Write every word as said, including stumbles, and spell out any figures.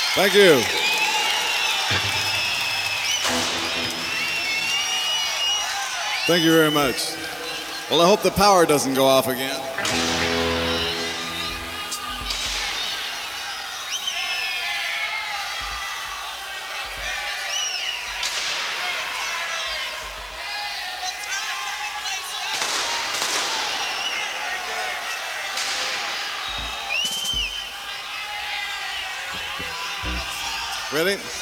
Thank you. Thank you very much. Well, I hope the power doesn't go off again. Ready?